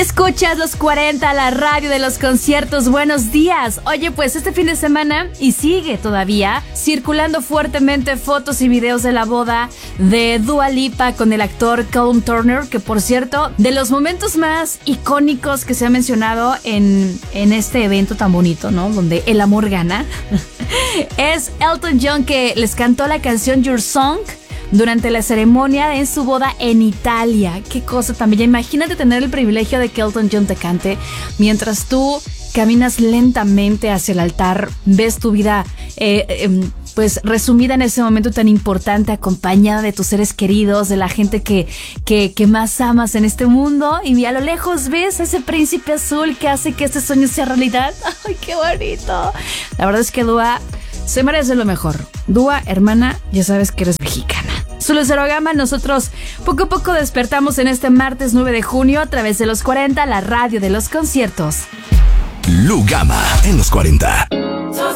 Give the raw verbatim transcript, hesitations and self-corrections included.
Escuchas los cuarenta, la radio de los conciertos. Buenos días. Oye, pues este fin de semana, y sigue todavía, circulando fuertemente fotos y videos de la boda de Dua Lipa con el actor Callum Turner, que por cierto, de los momentos más icónicos que se ha mencionado en, en este evento tan bonito, ¿no? Donde el amor gana, es Elton John, que les cantó la canción Your Song durante la ceremonia en su boda en Italia. Qué cosa tan bella. Imagínate tener el privilegio de que Elton John te cante mientras tú caminas lentamente hacia el altar, ves tu vida eh, eh, pues resumida en ese momento tan importante, acompañada de tus seres queridos, de la gente que, que, que más amas en este mundo, y a lo lejos ves a ese príncipe azul que hace que este sueño sea realidad. ¡Ay, qué bonito! La verdad es que Dua se merece lo mejor. Dua, hermana, ya sabes que eres mexicana. Soy Lucero Gama, nosotros poco a poco despertamos en este martes nueve de junio a través de los cuarenta, la radio de los conciertos. Lu Gama en los cuarenta.